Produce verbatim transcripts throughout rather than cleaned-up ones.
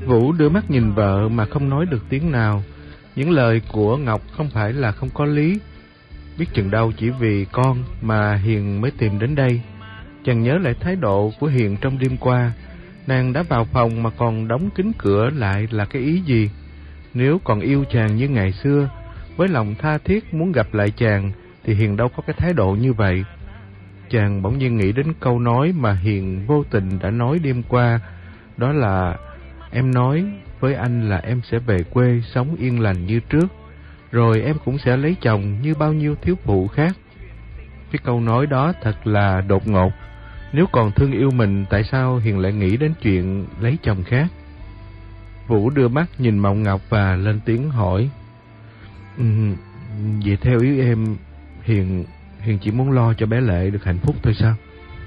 Vũ đưa mắt nhìn vợ mà không nói được tiếng nào. Những lời của Ngọc không phải là không có lý. Biết chừng đâu chỉ vì con mà Hiền mới tìm đến đây. Chàng nhớ lại thái độ của Hiền trong đêm qua. Nàng đã vào phòng mà còn đóng kín cửa lại là cái ý gì? Nếu còn yêu chàng như ngày xưa, với lòng tha thiết muốn gặp lại chàng, thì Hiền đâu có cái thái độ như vậy. Chàng bỗng nhiên nghĩ đến câu nói mà Hiền vô tình đã nói đêm qua. Đó là: em nói với anh là em sẽ về quê sống yên lành như trước, rồi em cũng sẽ lấy chồng như bao nhiêu thiếu phụ khác. Cái câu nói đó thật là đột ngột. Nếu còn thương yêu mình, tại sao Hiền lại nghĩ đến chuyện lấy chồng khác? Vũ đưa mắt nhìn Mộng Ngọc và lên tiếng hỏi: ừ, vậy theo ý em, Hiền Hiền chỉ muốn lo cho bé Lệ được hạnh phúc thôi sao?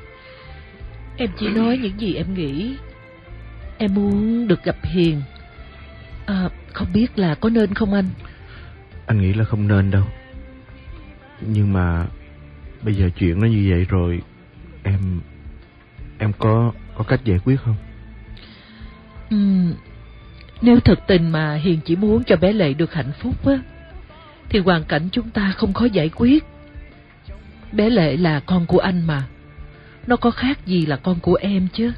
Em chỉ nói những gì em nghĩ. Em muốn được gặp Hiền. À, không biết là có nên không anh? Anh nghĩ là không nên đâu. Nhưng mà bây giờ chuyện nó như vậy rồi, Em Em có Có cách giải quyết không? Ừ, nếu thật tình mà Hiền chỉ muốn cho bé Lệ được hạnh phúc á, thì hoàn cảnh chúng ta không khó giải quyết. Bé Lệ là con của anh mà, nó có khác gì là con của em chứ.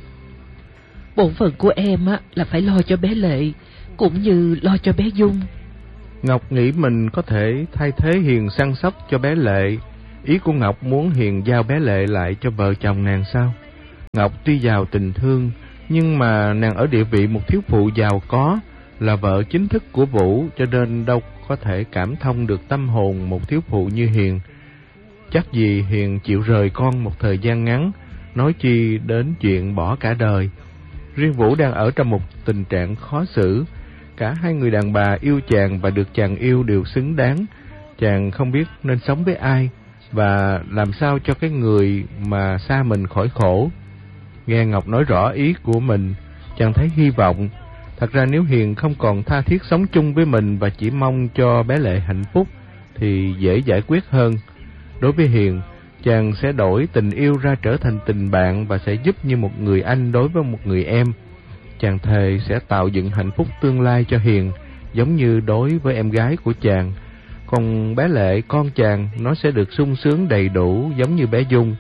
Bổn phận của em á là phải lo cho bé Lệ, cũng như lo cho bé Dung. Ngọc nghĩ mình có thể thay thế Hiền săn sóc cho bé Lệ. Ý của Ngọc muốn Hiền giao bé Lệ lại cho vợ chồng nàng sao? Ngọc tuy giàu tình thương, nhưng mà nàng ở địa vị một thiếu phụ giàu có, là vợ chính thức của Vũ, cho nên đâu có thể cảm thông được tâm hồn một thiếu phụ như Hiền. Chắc gì Hiền chịu rời con một thời gian ngắn, nói chi đến chuyện bỏ cả đời. Riêng Vũ đang ở trong một tình trạng khó xử. Cả hai người đàn bà yêu chàng và được chàng yêu đều xứng đáng. Chàng không biết nên sống với ai, và làm sao cho cái người mà xa mình khỏi khổ. Nghe Ngọc nói rõ ý của mình, chàng thấy hy vọng. Thật ra nếu Hiền không còn tha thiết sống chung với mình và chỉ mong cho bé Lệ hạnh phúc, thì dễ giải quyết hơn. Đối với Hiền, chàng sẽ đổi tình yêu ra trở thành tình bạn và sẽ giúp như một người anh đối với một người em. Chàng thề sẽ tạo dựng hạnh phúc tương lai cho Hiền, giống như đối với em gái của chàng. Còn bé Lệ, con chàng, nó sẽ được sung sướng đầy đủ giống như bé Dung.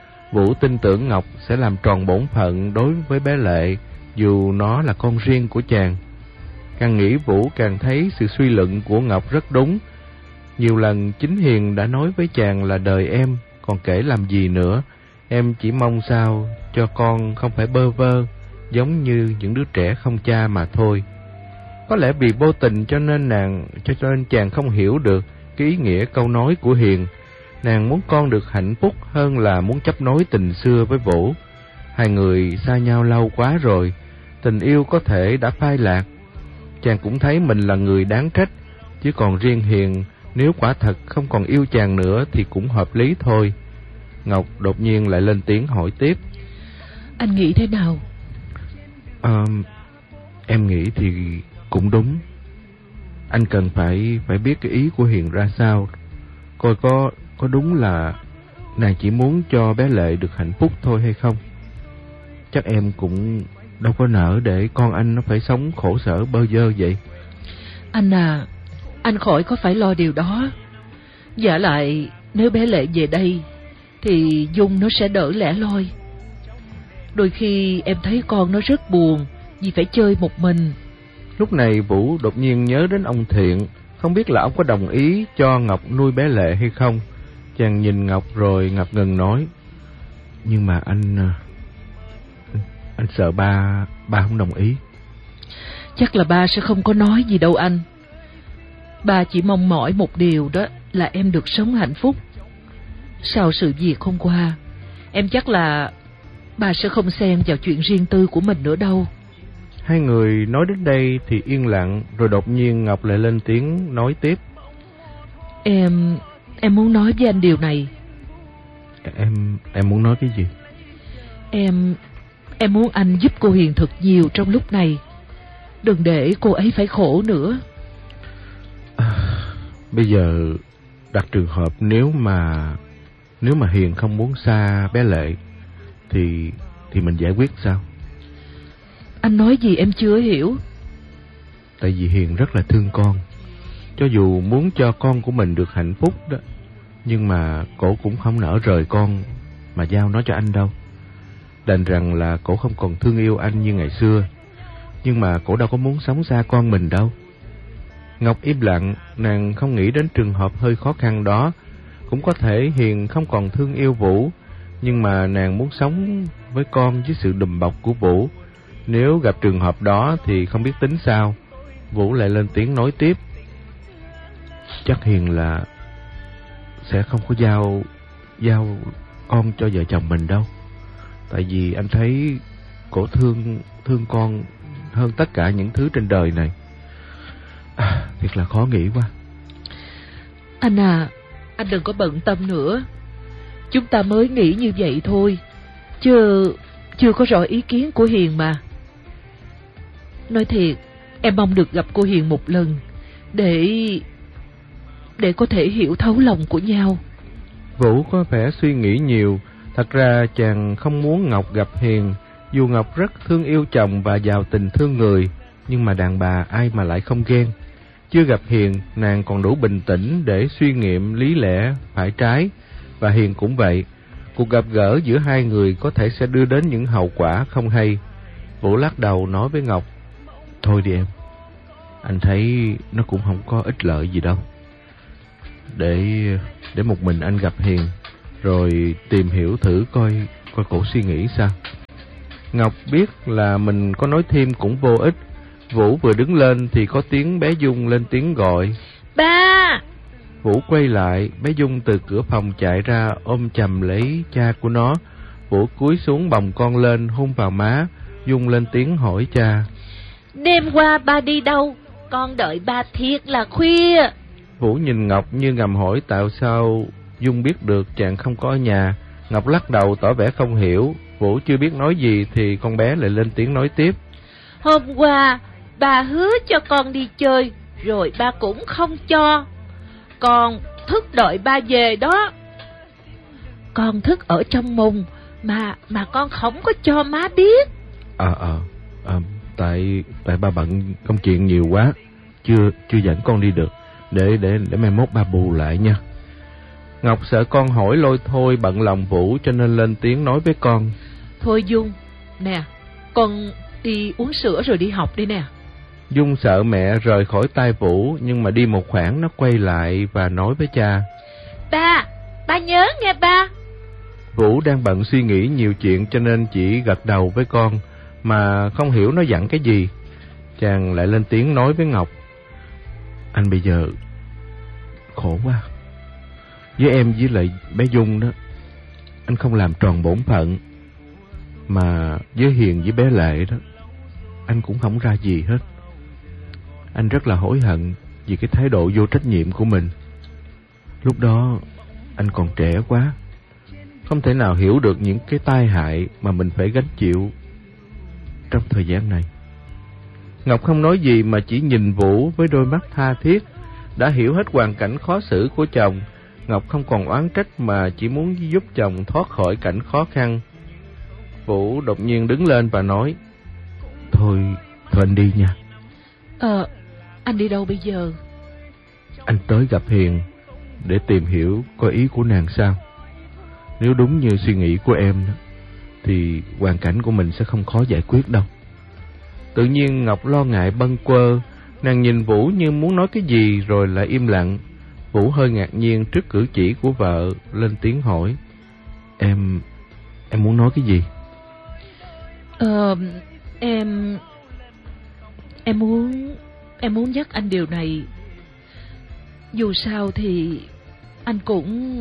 Vũ tin tưởng Ngọc sẽ làm tròn bổn phận đối với bé Lệ, dù nó là con riêng của chàng. Càng nghĩ Vũ càng thấy sự suy luận của Ngọc rất đúng. Nhiều lần chính Hiền đã nói với chàng là đời em, còn kể làm gì nữa. Em chỉ mong sao cho con không phải bơ vơ, giống như những đứa trẻ không cha mà thôi. Có lẽ vì vô tình cho nên nàng cho nên chàng không hiểu được cái ý nghĩa câu nói của Hiền. Nàng muốn con được hạnh phúc hơn là muốn chấp nối tình xưa với Vũ. Hai người xa nhau lâu quá rồi, tình yêu có thể đã phai lạc. Chàng cũng thấy mình là người đáng trách, chứ còn riêng Hiền, nếu quả thật không còn yêu chàng nữa thì cũng hợp lý thôi. Ngọc đột nhiên lại lên tiếng hỏi tiếp: Anh nghĩ thế nào? À, em nghĩ thì cũng đúng. Anh cần phải phải biết cái ý của Hiền ra sao, coi có có đúng là nàng chỉ muốn cho bé Lệ được hạnh phúc thôi hay không. Chắc em cũng đâu có nỡ để con anh nó phải sống khổ sở bơ vơ vậy. Anh à, anh khỏi có phải lo điều đó. Dạ lại, nếu bé Lệ về đây thì Dung nó sẽ đỡ lẻ loi. Đôi khi em thấy con nó rất buồn vì phải chơi một mình. Lúc này Vũ đột nhiên nhớ đến ông Thiện, không biết là ông có đồng ý cho Ngọc nuôi bé Lệ hay không. Chàng nhìn Ngọc rồi ngập ngừng nói: Nhưng mà anh Anh, anh sợ ba Ba không đồng ý. Chắc là ba sẽ không có nói gì đâu anh. Ba chỉ mong mỏi một điều, đó là em được sống hạnh phúc. Sau sự việc hôm qua, em chắc là ba sẽ không xen vào chuyện riêng tư của mình nữa đâu. Hai người nói đến đây thì yên lặng, rồi đột nhiên Ngọc lại lên tiếng nói tiếp: Em Em muốn nói với anh điều này. Em Em muốn nói cái gì? Em Em muốn anh giúp cô Hiền thật nhiều trong lúc này. Đừng để cô ấy phải khổ nữa. À, bây giờ đặt trường hợp nếu mà Nếu mà Hiền không muốn xa bé Lệ, Thì Thì mình giải quyết sao? Anh nói gì em chưa hiểu. Tại vì Hiền rất là thương con. Cho dù muốn cho con của mình được hạnh phúc đó, nhưng mà cổ cũng không nỡ rời con mà giao nó cho anh đâu. Đành rằng là cổ không còn thương yêu anh như ngày xưa, nhưng mà cổ đâu có muốn sống xa con mình đâu. Ngọc im lặng, nàng không nghĩ đến trường hợp hơi khó khăn đó. Cũng có thể Hiền không còn thương yêu Vũ, nhưng mà nàng muốn sống với con với sự đùm bọc của Vũ. Nếu gặp trường hợp đó thì không biết tính sao. Vũ lại lên tiếng nói tiếp. Chắc Hiền là sẽ không có giao giao con cho vợ chồng mình đâu. Tại vì anh thấy cổ thương thương con hơn tất cả những thứ trên đời này. À, thiệt là khó nghĩ quá. Anh à, anh đừng có bận tâm nữa. Chúng ta mới nghĩ như vậy thôi, chưa chưa có rõ ý kiến của Hiền mà. Nói thiệt, em mong được gặp cô Hiền một lần để để có thể hiểu thấu lòng của nhau. Vũ có vẻ suy nghĩ nhiều. Thật ra chàng không muốn Ngọc gặp Hiền. Dù Ngọc rất thương yêu chồng và giàu tình thương người, nhưng mà đàn bà ai mà lại không ghen. Chưa gặp Hiền, nàng còn đủ bình tĩnh để suy nghiệm lý lẽ phải trái, và Hiền cũng vậy. Cuộc gặp gỡ giữa hai người có thể sẽ đưa đến những hậu quả không hay. Vũ lắc đầu nói với Ngọc. Thôi đi em, anh thấy nó cũng không có ích lợi gì đâu. Để để một mình anh gặp Hiền, rồi tìm hiểu thử coi coi cổ suy nghĩ sao. Ngọc biết là mình có nói thêm cũng vô ích. Vũ vừa đứng lên thì có tiếng bé Dung lên tiếng gọi. Ba! Vũ quay lại, bé Dung từ cửa phòng chạy ra ôm chầm lấy cha của nó. Vũ cúi xuống bồng con lên hôn vào má. Dung lên tiếng hỏi cha. Đêm qua ba đi đâu? Con đợi ba thiệt là khuya. Vũ nhìn Ngọc như ngầm hỏi tại sao Dung biết được chàng không có ở nhà. Ngọc lắc đầu tỏ vẻ không hiểu. Vũ chưa biết nói gì thì con bé lại lên tiếng nói tiếp. Hôm qua bà hứa cho con đi chơi, rồi ba cũng không cho. Con thức đợi ba về đó. Con thức ở trong mùng mà mà con không có cho má biết. Ờ ờ à, tại tại ba bận công chuyện nhiều quá, chưa chưa dẫn con đi được. Để để để mai mốt ba bù lại nha. Ngọc sợ con hỏi lôi thôi bận lòng Vũ cho nên lên tiếng nói với con. Thôi Dung, nè, con đi uống sữa rồi đi học đi nè. Dung sợ mẹ rời khỏi tay Vũ, nhưng mà đi một khoảng nó quay lại và nói với cha. Ba, ba nhớ nghe ba. Vũ đang bận suy nghĩ nhiều chuyện cho nên chỉ gật đầu với con, mà không hiểu nó dặn cái gì. Chàng lại lên tiếng nói với Ngọc. Anh bây giờ khổ quá. Với em với lại bé Dung đó, anh không làm tròn bổn phận. Mà với Hiền với bé Lệ đó, anh cũng không ra gì hết. Anh rất là hối hận vì cái thái độ vô trách nhiệm của mình. Lúc đó anh còn trẻ quá, không thể nào hiểu được những cái tai hại mà mình phải gánh chịu trong thời gian này. Ngọc không nói gì mà chỉ nhìn Vũ với đôi mắt tha thiết. Đã hiểu hết hoàn cảnh khó xử của chồng, Ngọc không còn oán trách mà chỉ muốn giúp chồng thoát khỏi cảnh khó khăn. Vũ đột nhiên đứng lên và nói. Thôi, thôi anh đi nha. Ờ, anh đi đâu bây giờ? Anh tới gặp Hiền để tìm hiểu coi ý của nàng sao. Nếu đúng như suy nghĩ của em đó, thì hoàn cảnh của mình sẽ không khó giải quyết đâu. Tự nhiên Ngọc lo ngại bâng quơ. Nàng nhìn Vũ như muốn nói cái gì rồi lại im lặng. Vũ hơi ngạc nhiên trước cử chỉ của vợ, lên tiếng hỏi. Em... em muốn nói cái gì? Ờ... em... Em muốn... Em muốn nhắc anh điều này. Dù sao thì... Anh cũng...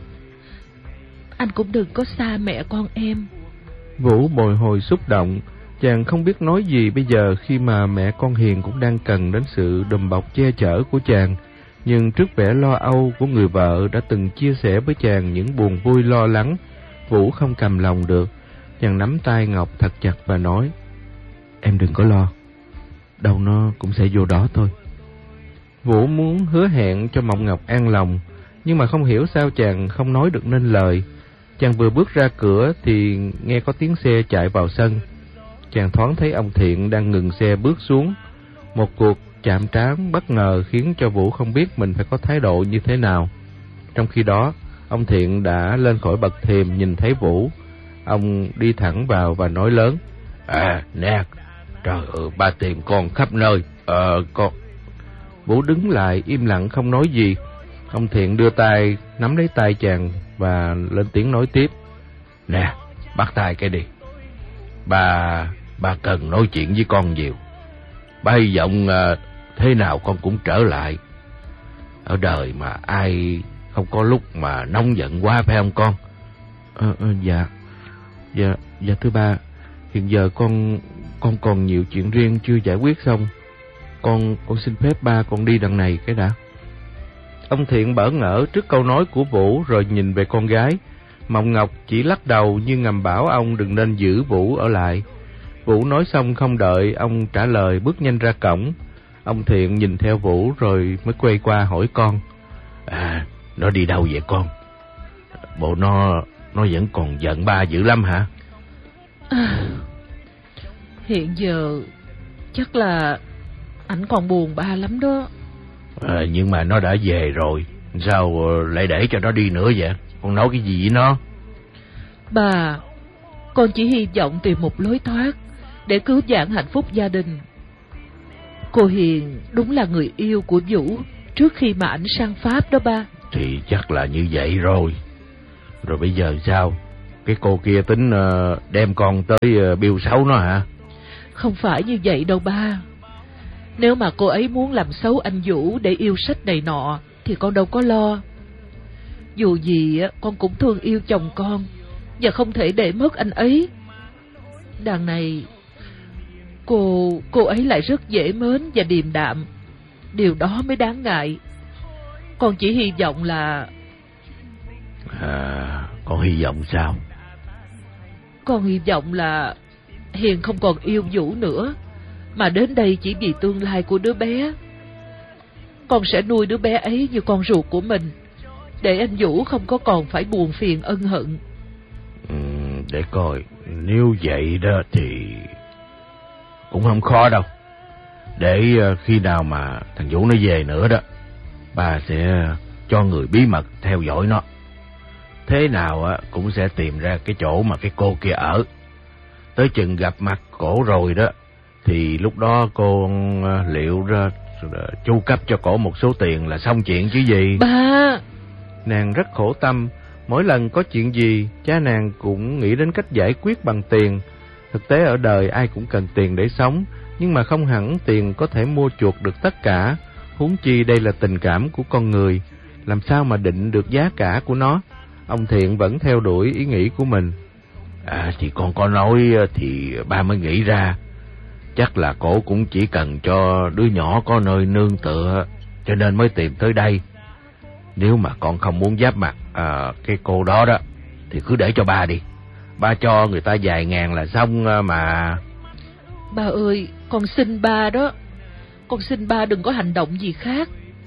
Anh cũng đừng có xa mẹ con em. Vũ bồi hồi xúc động. Chàng không biết nói gì bây giờ khi mà mẹ con Hiền cũng đang cần đến sự đùm bọc che chở của chàng. Nhưng trước vẻ lo âu của người vợ đã từng chia sẻ với chàng những buồn vui lo lắng, Vũ không cầm lòng được. Chàng nắm tay Ngọc thật chặt và nói. Em đừng có lo, đâu nó cũng sẽ vô đó thôi. Vũ muốn hứa hẹn cho Mộng Ngọc an lòng, nhưng mà không hiểu sao chàng không nói được nên lời. Chàng vừa bước ra cửa thì nghe có tiếng xe chạy vào sân. Chàng thoáng thấy ông Thiện đang ngừng xe bước xuống. Một cuộc chạm trán bất ngờ khiến cho Vũ không biết mình phải có thái độ như thế nào. Trong khi đó, ông Thiện đã lên khỏi bậc thềm nhìn thấy Vũ. Ông đi thẳng vào và nói lớn: À, nè, trời ơi, ba tìm con khắp nơi. Ờ, con... Vũ đứng lại im lặng không nói gì. Ông Thiện đưa tay nắm lấy tay chàng và lên tiếng nói tiếp: Nè, bắt tay cái đi. Ba, ba cần nói chuyện với con nhiều. Ba hy vọng uh, thế nào con cũng trở lại. Ở đời mà ai không có lúc mà nóng giận quá, phải không con? Ờ, ờ, dạ, dạ, dạ thưa ba. Hiện giờ con con còn nhiều chuyện riêng chưa giải quyết xong. Con con xin phép ba con đi đằng này cái đã. Ông Thiện bỡ ngỡ trước câu nói của Vũ rồi nhìn về con gái. Mộng Ngọc chỉ lắc đầu như ngầm bảo ông đừng nên giữ Vũ ở lại. Vũ nói xong không đợi ông trả lời bước nhanh ra cổng. Ông Thiện nhìn theo Vũ rồi mới quay qua hỏi con: À, nó đi đâu vậy con? Bộ nó nó vẫn còn giận ba dữ lắm hả? À, hiện giờ chắc là ảnh còn buồn ba lắm đó. À, nhưng mà nó đã về rồi, sao lại để cho nó đi nữa vậy? Con nói cái gì với nó? Bà, con chỉ hy vọng tìm một lối thoát để cứu vãn hạnh phúc gia đình. Cô Hiền đúng là người yêu của Vũ trước khi mà ảnh sang Pháp đó ba. Thì chắc là như vậy rồi. Rồi bây giờ sao? Cái cô kia tính uh, đem con tới uh, biêu xấu nó hả? Không phải như vậy đâu ba. Nếu mà cô ấy muốn làm xấu anh Vũ để yêu sách này nọ thì con đâu có lo. Dù gì con cũng thương yêu chồng con và không thể để mất anh ấy. Đằng này Cô cô ấy lại rất dễ mến và điềm đạm. Điều đó mới đáng ngại. Con chỉ hy vọng là... À, con hy vọng sao? Con hy vọng là Hiền không còn yêu Vũ nữa, mà đến đây chỉ vì tương lai của đứa bé. Con sẽ nuôi đứa bé ấy như con ruột của mình, để anh Vũ không có còn phải buồn phiền ân hận. Ừ, để coi, nếu vậy đó thì cũng không khó đâu. Để khi nào mà thằng Vũ nó về nữa đó, bà sẽ cho người bí mật theo dõi nó. Thế nào á cũng sẽ tìm ra cái chỗ mà cái cô kia ở. Tới chừng gặp mặt cổ rồi đó, thì lúc đó cô liệu ra chu cấp cho cổ một số tiền là xong chuyện chứ gì. Ba! Nàng rất khổ tâm. Mỗi lần có chuyện gì, cha nàng cũng nghĩ đến cách giải quyết bằng tiền. Thực tế ở đời ai cũng cần tiền để sống, nhưng mà không hẳn tiền có thể mua chuộc được tất cả. Huống chi đây là tình cảm của con người, làm sao mà định được giá cả của nó. Ông Thiện vẫn theo đuổi ý nghĩ của mình. À thì con có nói thì ba mới nghĩ ra. Chắc là cổ cũng chỉ cần cho đứa nhỏ có nơi nương tựa, cho nên mới tìm tới đây. Nếu mà con không muốn giáp mặt à, cái cô đó đó, thì cứ để cho ba đi. Ba cho người ta vài ngàn là xong mà. Ba ơi, con xin ba đó. Con xin ba đừng có hành động gì khác.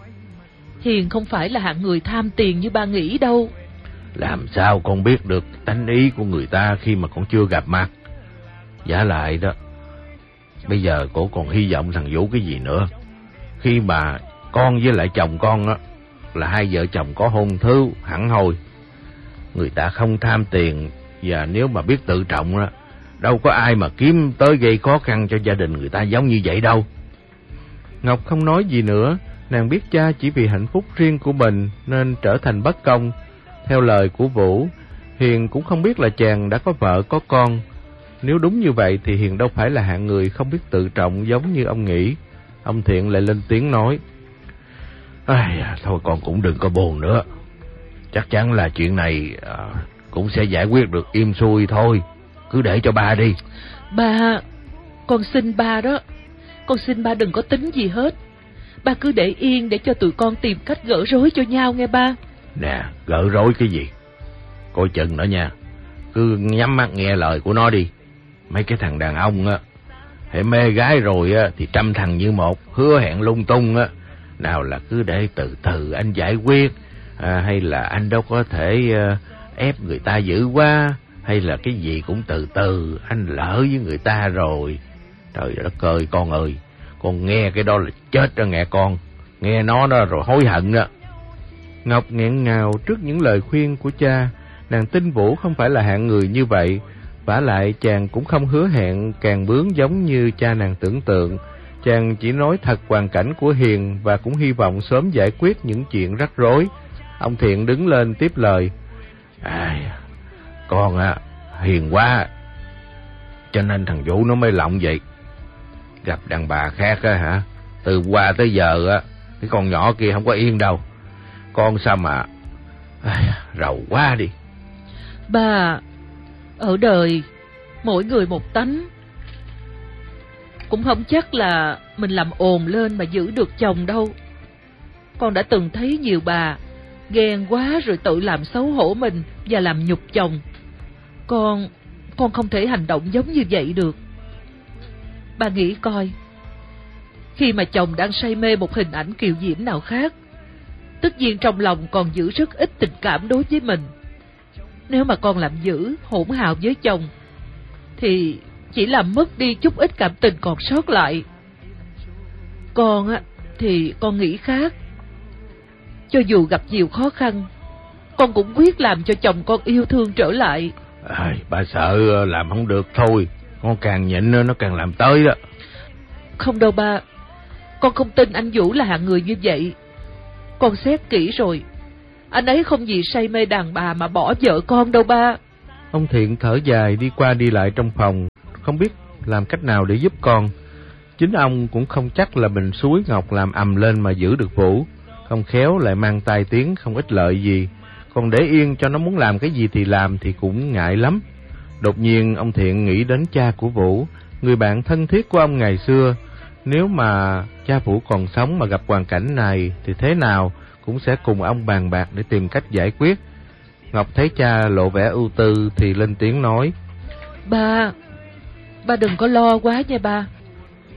Hiền không phải là hạng người tham tiền như ba nghĩ đâu. Làm sao con biết được tánh ý của người ta khi mà con chưa gặp mặt? Giả lại đó, bây giờ cổ còn hy vọng thằng Vũ cái gì nữa? Khi mà con với lại chồng con á là hai vợ chồng có hôn thú hẳn hoi. Người ta không tham tiền, và nếu mà biết tự trọng á, đâu có ai mà kiếm tới gây khó khăn cho gia đình người ta giống như vậy đâu. Ngọc không nói gì nữa. Nàng biết cha chỉ vì hạnh phúc riêng của mình nên trở thành bất công. Theo lời của Vũ, Hiền cũng không biết là chàng đã có vợ có con. Nếu đúng như vậy thì Hiền đâu phải là hạng người không biết tự trọng giống như ông nghĩ. Ông Thiện lại lên tiếng nói: Ai, thôi con cũng đừng có buồn nữa. Chắc chắn là chuyện này à, cũng sẽ giải quyết được êm xuôi thôi. Cứ để cho ba đi. Ba, con xin ba đó. Con xin ba đừng có tính gì hết. Ba cứ để yên để cho tụi con tìm cách gỡ rối cho nhau nghe ba. Nè, gỡ rối cái gì? Coi chừng nữa nha. Cứ nhắm mắt nghe lời của nó đi. Mấy cái thằng đàn ông á, hễ mê gái rồi á thì trăm thằng như một, hứa hẹn lung tung á. Nào là cứ để từ từ anh giải quyết, à, hay là anh đâu có thể uh, ép người ta dữ quá, hay là cái gì cũng từ từ, anh lỡ với người ta rồi. Trời đất ơi con ơi, Con nghe cái đó là chết đó nghe con. Nghe nó đó rồi hối hận đó. Ngọc nghẹn ngào trước những lời khuyên của cha. Nàng tin Vũ không phải là hạng người như vậy. Vả lại chàng cũng không hứa hẹn càng bướng giống như cha nàng tưởng tượng. Chàng chỉ nói thật hoàn cảnh của Hiền và cũng hy vọng sớm giải quyết những chuyện rắc rối. Ông Thiện đứng lên tiếp lời. À, con á, hiền quá, cho nên thằng Vũ nó mới lộng vậy. Gặp đàn bà khác á hả, từ qua tới giờ á, cái con nhỏ kia không có yên đâu. Con sao mà à, rầu quá đi. Ba, ở đời mỗi người một tánh, cũng không chắc là mình làm ồn lên mà giữ được chồng đâu. Con đã từng thấy nhiều bà ghen quá rồi tự làm xấu hổ mình và làm nhục chồng. Con, con không thể hành động giống như vậy được. Bà nghĩ coi, khi mà chồng đang say mê một hình ảnh kiều diễm nào khác, tất nhiên trong lòng còn giữ rất ít tình cảm đối với mình. Nếu mà con làm dữ, hỗn hào với chồng, thì chỉ làm mất đi chút ít cảm tình còn sót lại. Con á, thì con nghĩ khác. Cho dù gặp nhiều khó khăn, con cũng quyết làm cho chồng con yêu thương trở lại. À, bà sợ làm không được thôi. Con càng nhịn nó càng làm tới đó. Không đâu ba, con không tin anh Vũ là hạng người như vậy. Con xét kỹ rồi, anh ấy không vì say mê đàn bà mà bỏ vợ con đâu ba. Ông Thiện thở dài đi qua đi lại trong phòng, không biết làm cách nào để giúp con. Chính ông cũng không chắc là mình xúi Ngọc làm ầm lên mà giữ được Vũ. Không khéo lại mang tai tiếng không ích lợi gì. Còn để yên cho nó muốn làm cái gì thì làm thì cũng ngại lắm. Đột nhiên ông Thiện nghĩ đến cha của Vũ, người bạn thân thiết của ông ngày xưa. Nếu mà cha Vũ còn sống mà gặp hoàn cảnh này thì thế nào cũng sẽ cùng ông bàn bạc để tìm cách giải quyết. Ngọc thấy cha lộ vẻ ưu tư thì lên tiếng nói. Ba, ba đừng có lo quá nha ba.